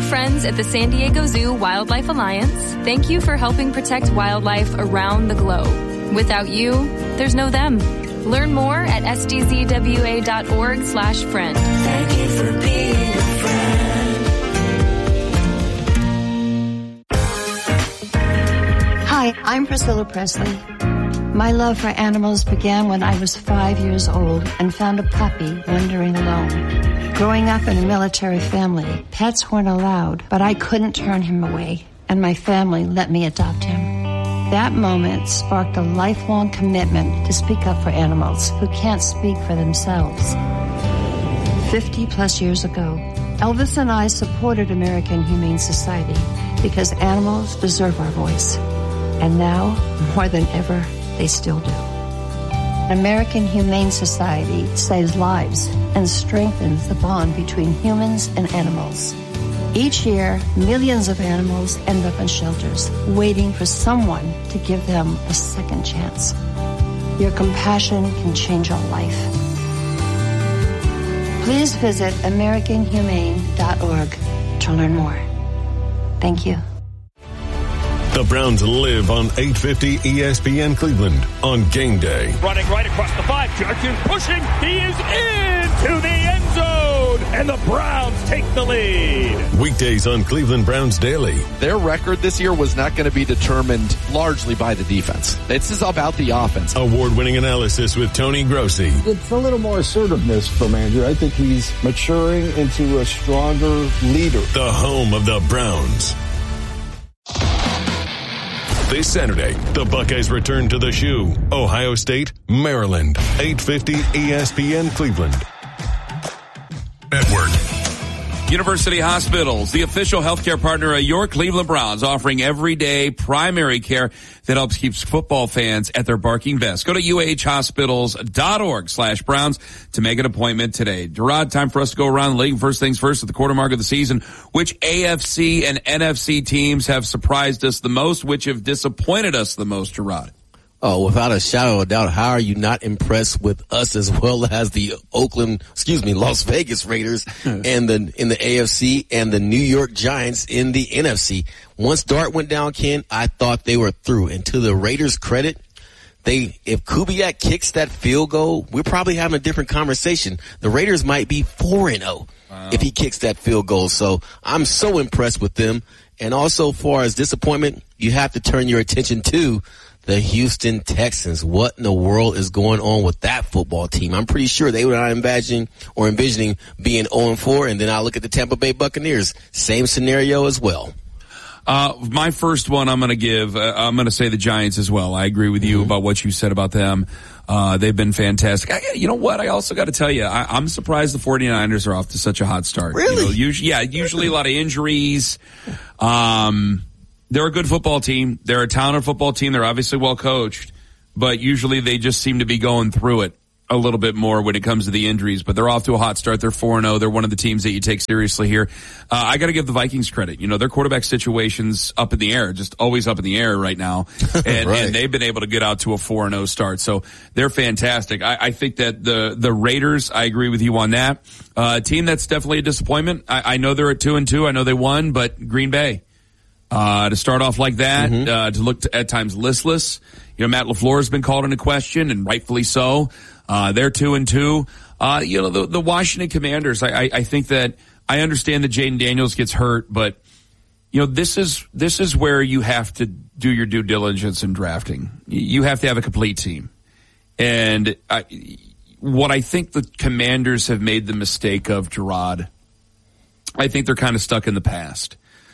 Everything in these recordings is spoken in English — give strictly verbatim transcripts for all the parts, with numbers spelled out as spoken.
friends at the San Diego Zoo Wildlife Alliance, thank you for helping protect wildlife around the globe. Without you, there's no them. Learn more at s d z w a dot org slash friend. Thank you for being a friend. Hi, I'm Priscilla Presley. My love for animals began when I was five years old and found a puppy wandering alone. Growing up in a military family, pets weren't allowed, but I couldn't turn him away, and my family let me adopt him. That moment sparked a lifelong commitment to speak up for animals who can't speak for themselves. Fifty plus years ago, Elvis and I supported American Humane Society because animals deserve our voice. And now, more than ever, they still do. American Humane Society saves lives and strengthens the bond between humans and animals. Each year, millions of animals end up in shelters, waiting for someone to give them a second chance. Your compassion can change a life. Please visit american humane dot org to learn more. Thank you. The Browns live on eight fifty E S P N Cleveland on game day. Running right across the five. Judkins pushing. He is into the end zone. And the Browns take the lead. Weekdays on Cleveland Browns Daily. Their record this year was not going to be determined largely by the defense. This is about the offense. Award-winning analysis with Tony Grossi. It's a little more assertiveness from Andrew. I think he's maturing into a stronger leader. The home of the Browns. This Saturday, the Buckeyes return to the Shoe. Ohio State, Maryland. eight fifty E S P N Cleveland. Network. University Hospitals, the official healthcare partner of your Cleveland Browns, offering everyday primary care that helps keep football fans at their barking best. Go to u h hospitals dot org slash Browns to make an appointment today. Gerard, time for us to go around the league. First things first, at the quarter mark of the season, which A F C and N F C teams have surprised us the most? Which have disappointed us the most, Gerard? Oh, without a shadow of a doubt, how are you not impressed with us as well as the Oakland, excuse me, Las Vegas Raiders and the, in the A F C and the New York Giants in the N F C? Once Dart went down, Ken, I thought they were through. And to the Raiders' credit, they, if Kubiak kicks that field goal, we're probably having a different conversation. The Raiders might be four and oh wow. if he kicks that field goal. So I'm so impressed with them. And also, far as disappointment, you have to turn your attention to the Houston Texans. What in the world is going on with that football team? I'm pretty sure they were not imagining or envisioning being oh and four, and then I look at the Tampa Bay Buccaneers. Same scenario as well. Uh, my first one I'm going to give, uh, I'm going to say the Giants as well. I agree with you mm-hmm. about what you said about them. Uh, they've been fantastic. I, you know what? I also got to tell you, I, I'm surprised the 49ers are off to such a hot start. Really? You know, usually, yeah, usually a lot of injuries. Um, They're a good football team. They're a talented football team. They're obviously well coached, but usually they just seem to be going through it a little bit more when it comes to the injuries. But they're off to a hot start. They're four and oh. They're one of the teams that you take seriously here. Uh, I got to give the Vikings credit. You know, their quarterback situation's up in the air, just always up in the air right now. And, right. and they've been able to get out to a four and oh start. So they're fantastic. I, I think that the, the Raiders, I agree with you on that. Uh, a team that's definitely a disappointment. I, I know they're at two and two. I know they won, but Green Bay. Uh, to start off like that, mm-hmm. uh, to look to, at times listless. You know, Matt LaFleur has been called into question, and rightfully so. Uh, they're two and two. Uh, you know, the, the Washington Commanders, I, I, I think that, I understand that Jaden Daniels gets hurt, but, you know, this is, this is where you have to do your due diligence in drafting. You have to have a complete team. And I, what I think the Commanders have made the mistake of, Gerard, I think they're kind of stuck in the past.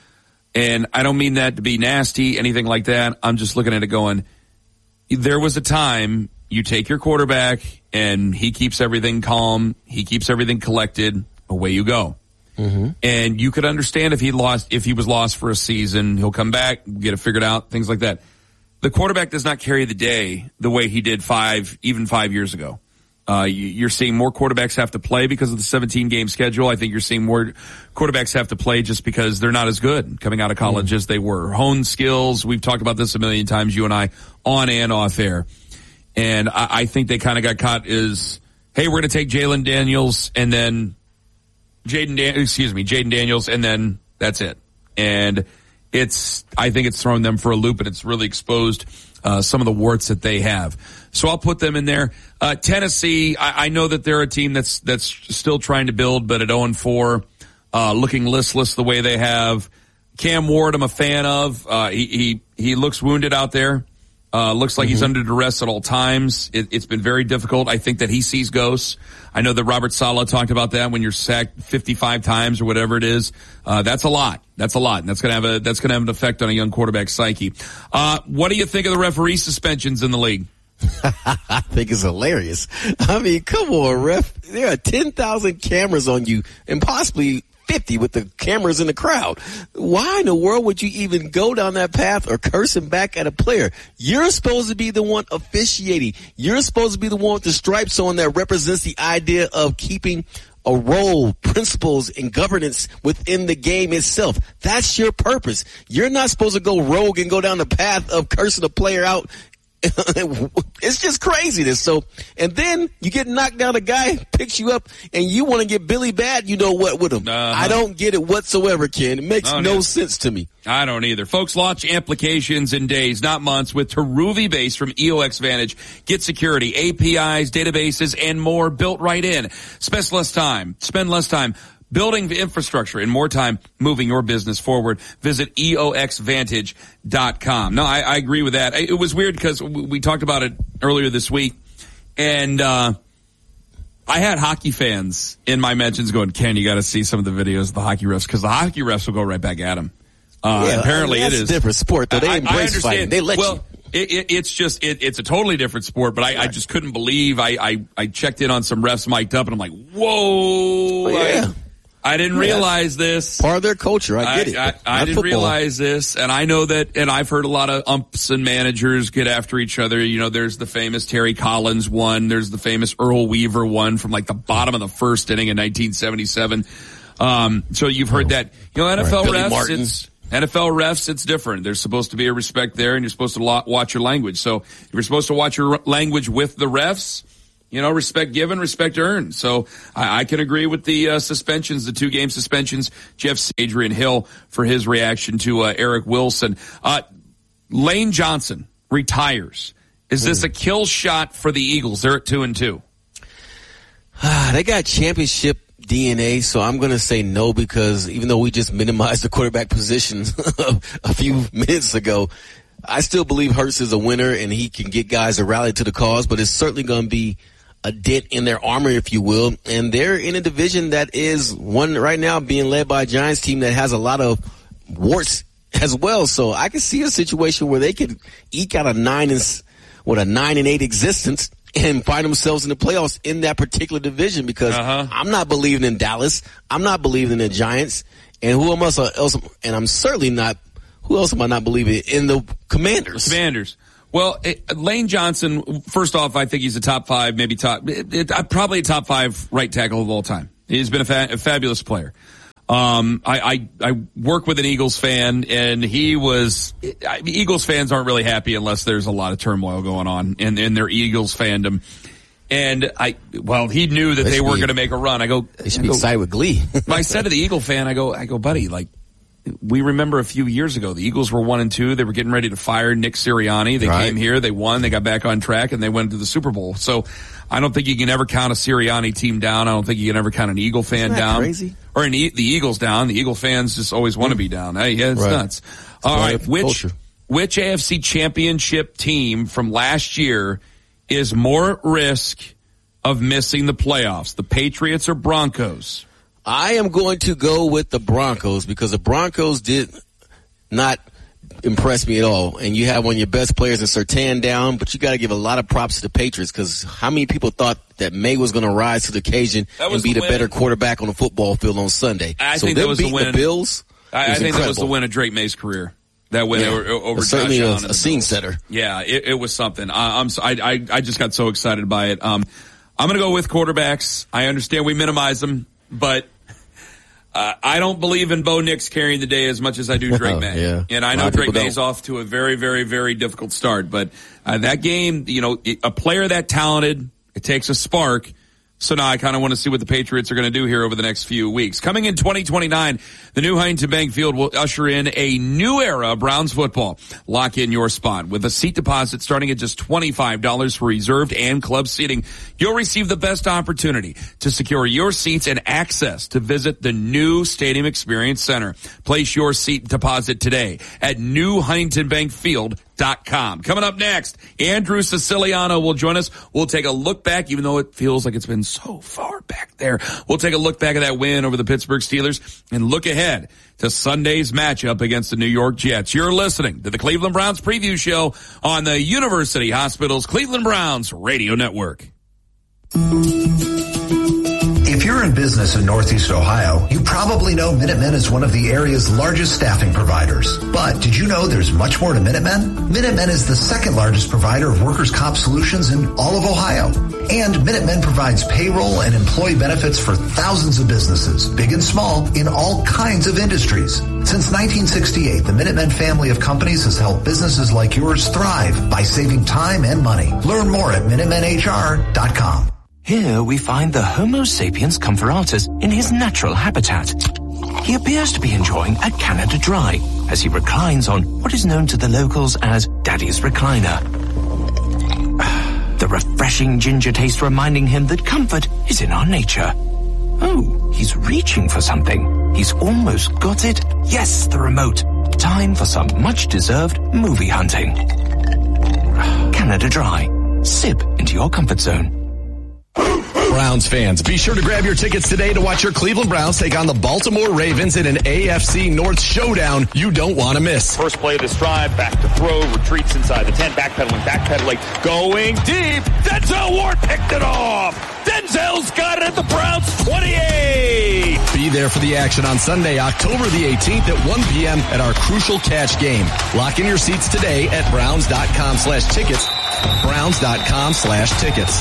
And I don't mean that to be nasty, anything like that. I'm just looking at it going, there was a time you take your quarterback and he keeps everything calm. He keeps everything collected. Away you go. Mm-hmm. And you could understand if he lost, if he was lost for a season, he'll come back, get it figured out, things like that. The quarterback does not carry the day the way he did five, even five years ago. Uh, you're seeing more quarterbacks have to play because of the seventeen game schedule. I think you're seeing more quarterbacks have to play just because they're not as good coming out of college mm. as they were. Hone skills. We've talked about this a million times, you and I, on and off air. And I, I think they kind of got caught is, hey, we're going to take Jalen Daniels and then Jaden, Dan- excuse me, Jaden Daniels and then That's it. And it's, I think it's thrown them for a loop, and it's really exposed uh, some of the warts that they have. So I'll put them in there. Uh, Tennessee, I, I know that they're a team that's that's still trying to build, but at oh and four, uh, looking listless the way they have. Cam Ward, I'm a fan of. Uh, he, he, he looks wounded out there. Uh, looks like mm-hmm. he's under duress at all times. It, it's been very difficult. I think that he sees ghosts. I know that Robert Saleh talked about that when you're sacked fifty-five times or whatever it is. Uh, that's a lot. That's a lot. And that's going to have a, that's going to have an effect on a young quarterback's psyche. Uh, what do you think of the referee suspensions in the league? I think it's hilarious. I mean, come on, ref. There are ten thousand cameras on you and possibly fifty with the cameras in the crowd. Why in the world would you even go down that path or cursing back at a player? You're supposed to be the one officiating. You're supposed to be the one with the stripes on that represents the idea of keeping a role, principles, and governance within the game itself. That's your purpose. You're not supposed to go rogue and go down the path of cursing a player out. It's just craziness. So, and then you get knocked down, a guy picks you up, and you want to get Billy Bad, you know what, with him. Uh-huh. I don't get it whatsoever, Ken. It makes no either. sense to me. I don't either. Folks, launch applications in days, not months, with Teruvi Base from E O X Vantage. Get security, A P Is, databases, and more built right in. Spend less time. Spend less time building infrastructure and more time moving your business forward. Visit E O X vantage dot com. No, I, I agree with that. It was weird because we talked about it earlier this week, and uh I had hockey fans in my mentions going, Ken, you got to see some of the videos of the hockey refs, because the hockey refs will go right back at them. Uh, yeah, apparently I mean, that's it is a different sport, though. They I, embrace I fighting. They let well, you. It, it, it's just, it, it's a totally different sport, but I, right. I just couldn't believe, I, I, I checked in on some refs mic'd up, and I'm like, whoa. Oh, yeah. I, I didn't yeah. realize this. Part of their culture. I get it. I, I, I didn't football. realize this. And I know that, and I've heard a lot of umps and managers get after each other. You know, there's the famous Terry Collins one. There's the famous Earl Weaver one from like the bottom of the first inning in nineteen seventy-seven. Um, so you've heard oh. that. You know, N F L right. refs, it's, N F L refs, it's different. There's supposed to be a respect there, and you're supposed to lo- watch your language. So if you're supposed to watch your language with the refs, you know, respect given, respect earned. So I, I can agree with the uh, suspensions, the two-game suspensions. Jeff Adrian Hill for his reaction to uh, Eric Wilson. Uh, Lane Johnson retires. Is this a kill shot for the Eagles? They're at two and two. They got championship D N A, so I'm going to say no, because even though we just minimized the quarterback position a few minutes ago, I still believe Hurts is a winner and he can get guys to rally to the cause, but it's certainly going to be a dent in their armor, if you will. And they're in a division that is one right now being led by a Giants team that has a lot of warts as well. So I can see a situation where they could eke out a nine and with a nine and eight existence and find themselves in the playoffs in that particular division, because uh-huh. I'm not believing in Dallas. I'm not believing in the Giants. And who else, else and I'm certainly not, who else am I not believing in? The Commanders. Commanders. Well, it, Lane Johnson, first off, I think he's a top five, maybe top, it, it, probably a top five right tackle of all time. He's been a, fa- a fabulous player. Um, I, I, I work with an Eagles fan, and he was, I, Eagles fans aren't really happy unless there's a lot of turmoil going on in, in their Eagles fandom. And I, well, he knew that they, they were going to make a run. I go, they should be excited with glee. I said to the Eagle fan, I go, I go, buddy, like, we remember a few years ago, the Eagles were one and two. They were getting ready to fire Nick Sirianni. They right. came here, they won, they got back on track, and they went to the Super Bowl. So I don't think you can ever count a Sirianni team down. I don't think you can ever count an Eagle fan Isn't that down. Crazy? Or an e- the Eagles down. The Eagle fans just always want to be down. Hey, yeah, it's right. nuts. It's All right, which culture. which A F C championship team from last year is more at risk of missing the playoffs? The Patriots or Broncos? I am going to go with the Broncos, because the Broncos did not impress me at all. And you have one of your best players in Surtain down, but you got to give a lot of props to the Patriots, because how many people thought that May was going to rise to the occasion and be the, the better quarterback on the football field on Sunday? I so think that was the win. The Bills. I, I think incredible. that was the win of Drake May's career. That win yeah. over, over Josh certainly Allen. a, a scene setter. Yeah, it, it was something. I, I'm I, I I just got so excited by it. Um, I'm going to go with quarterbacks. I understand we minimize them, but. Uh, I don't believe in Bo Nix carrying the day as much as I do Drake May. yeah. And I know Drake May's off to a very, very, very difficult start. But uh, that game, you know, a player that talented, it takes a spark. So now I kind of want to see what the Patriots are going to do here over the next few weeks. Coming in twenty twenty-nine, the new Huntington Bank Field will usher in a new era of Browns football. Lock in your spot. With a seat deposit starting at just twenty-five dollars for reserved and club seating, you'll receive the best opportunity to secure your seats and access to visit the new Stadium Experience Center. Place your seat deposit today at new huntington bank field dot com. Coming up next, Andrew Siciliano will join us. We'll take a look back, even though it feels like it's been so far back there. We'll take a look back at that win over the Pittsburgh Steelers and look ahead to Sunday's matchup against the New York Jets. You're listening to the Cleveland Browns Preview Show on the University Hospitals Cleveland Browns Radio Network. If you're in business in Northeast Ohio, you probably know Minutemen is one of the area's largest staffing providers. But did you know there's much more to Minutemen? Minutemen is the second largest provider of workers' comp solutions in all of Ohio. And Minutemen provides payroll and employee benefits for thousands of businesses, big and small, in all kinds of industries. Since nineteen sixty-eight, the Minutemen family of companies has helped businesses like yours thrive by saving time and money. Learn more at minutemen h r dot com. Here we find the Homo sapiens comfiratus in his natural habitat. He appears to be enjoying a Canada Dry as he reclines on what is known to the locals as Daddy's Recliner. The refreshing ginger taste reminding him that comfort is in our nature. Oh, he's reaching for something. He's almost got it. Yes, the remote. Time for some much-deserved movie hunting. Canada Dry. Sip into your comfort zone. Browns fans, be sure to grab your tickets today to watch your Cleveland Browns take on the Baltimore Ravens in an A F C North showdown you don't want to miss. First play of this drive, back to throw, retreats inside the ten, backpedaling, backpedaling, going deep. Denzel Ward picked it off. Denzel's got it at the Browns twenty-eight. Be there for the action on Sunday, October the eighteenth at one p.m. at our Crucial Catch game. Lock in your seats today at browns.com slash tickets. Browns.com slash tickets.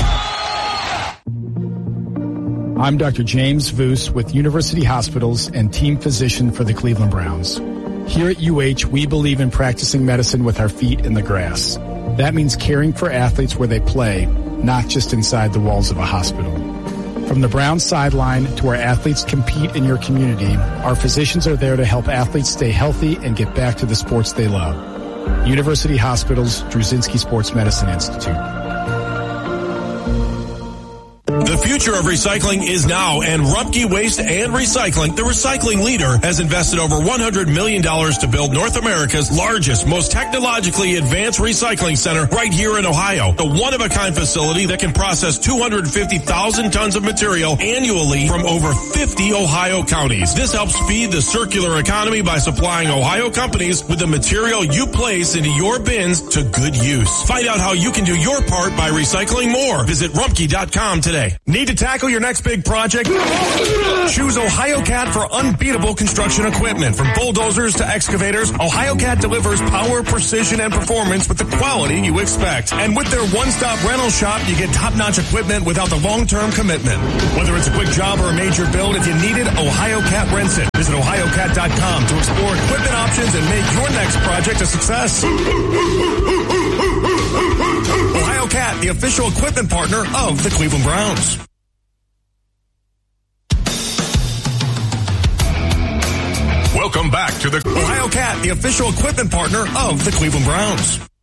I'm Doctor James Voos with University Hospitals and team physician for the Cleveland Browns. Here at U H, we believe in practicing medicine with our feet in the grass. That means caring for athletes where they play, not just inside the walls of a hospital. From the Browns sideline to where athletes compete in your community, our physicians are there to help athletes stay healthy and get back to the sports they love. University Hospitals, Druzynski Sports Medicine Institute. The future of recycling is now, and Rumpke Waste and Recycling, the recycling leader, has invested over one hundred million dollars to build North America's largest, most technologically advanced recycling center right here in Ohio. The one-of-a-kind facility that can process two hundred fifty thousand tons of material annually from over fifty Ohio counties. This helps feed the circular economy by supplying Ohio companies with the material you place into your bins to good use. Find out how you can do your part by recycling more. Visit rumpke dot com today. Need to tackle your next big project? Choose OhioCat for unbeatable construction equipment. From bulldozers to excavators, OhioCat delivers power, precision, and performance with the quality you expect. And with their one-stop rental shop, you get top-notch equipment without the long-term commitment. Whether it's a quick job or a major build, if you need it, OhioCat rents it. Visit ohio cat dot com to explore equipment options and make your next project a success. OhioCat, the official equipment partner of the Cleveland Browns. Welcome back to the OhioCat, the official equipment partner of the Cleveland Browns.